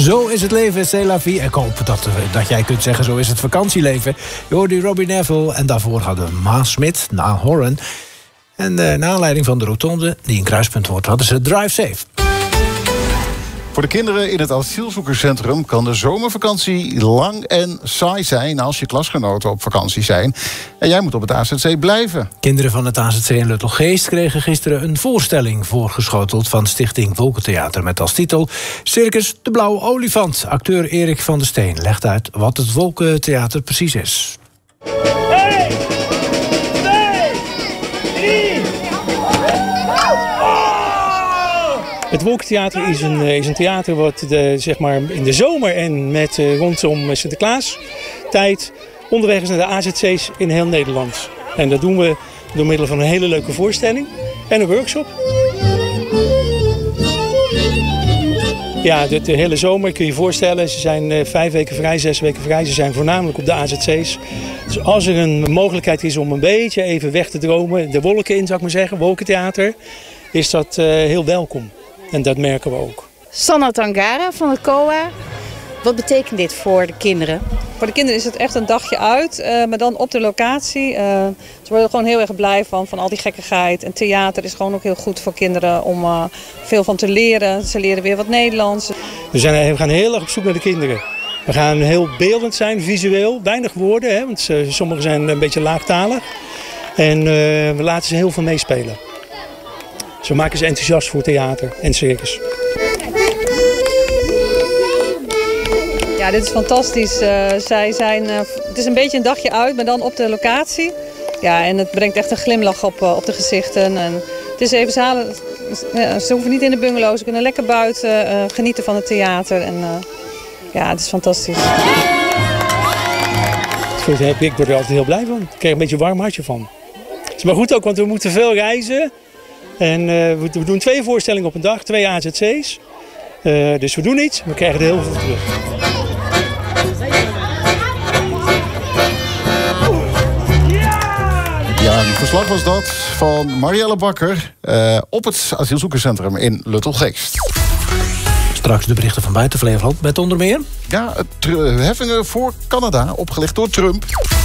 Zo is het leven, c'est la vie. Ik hoop dat jij kunt zeggen, zo is het vakantieleven. Je hoorde Robbie Neville en daarvoor hadden Ma Smith, Na Horan. En naar aanleiding van de rotonde, die een kruispunt wordt, hadden ze Drive Safe. Voor de kinderen in het asielzoekerscentrum kan de zomervakantie lang en saai zijn als je klasgenoten op vakantie zijn. En jij moet op het AZC blijven. Kinderen van het AZC in Luttelgeest kregen gisteren een voorstelling voorgeschoteld van Stichting Wolkentheater met als titel Circus de Blauwe Olifant. Acteur Erik van der Steen legt uit wat het Wolkentheater precies is. 1, 2, 3. Het Wolkentheater is een theater wat zeg maar in de zomer en met rondom Sinterklaas tijd onderweg is naar de AZC's in heel Nederland. En dat doen we door middel van een hele leuke voorstelling en een workshop. Ja, de hele zomer kun je je voorstellen. Ze zijn 5 weken vrij, 6 weken vrij. Ze zijn voornamelijk op de AZC's. Dus als er een mogelijkheid is om een beetje even weg te dromen, de wolken in zou ik maar zeggen, Wolkentheater, is dat heel welkom. En dat merken we ook. Sanna Tangara van het COA. Wat betekent dit voor de kinderen? Voor de kinderen is het echt een dagje uit, maar dan op de locatie. Ze worden er gewoon heel erg blij van al die gekkigheid. En theater is gewoon ook heel goed voor kinderen om veel van te leren. Ze leren weer wat Nederlands. We gaan heel erg op zoek naar de kinderen. We gaan heel beeldend zijn, visueel. Weinig woorden, hè, want sommigen zijn een beetje laagtalig. En we laten ze heel veel meespelen. Dus we maken ze enthousiast voor theater en circus. Ja, dit is fantastisch. Het is een beetje een dagje uit, maar dan op de locatie. Ja, en het brengt echt een glimlach op de gezichten. En het is even ze hoeven niet in de bungalow, ze kunnen lekker buiten genieten van het theater. En ja, het is fantastisch. Ik word er altijd heel blij van. Ik krijg een beetje een warm hartje van. Het is maar goed ook, want we moeten veel reizen. En we doen 2 voorstellingen op een dag, 2 AZC's. Dus we doen iets, we krijgen er heel veel terug. Ja, een verslag was dat van Marielle Bakker op het asielzoekerscentrum in Luttelgeest. Straks de berichten van buiten Flevoland met onder meer. Ja, heffingen voor Canada, opgelegd door Trump.